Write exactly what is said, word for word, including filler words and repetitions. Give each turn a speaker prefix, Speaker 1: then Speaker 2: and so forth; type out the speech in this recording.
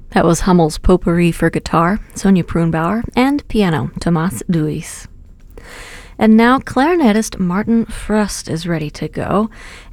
Speaker 1: That was Hummel's Potpourri for guitar, Sonia Pruhnbauer, and piano, Tomas Duis. And now clarinetist Martin Fröst is ready to go,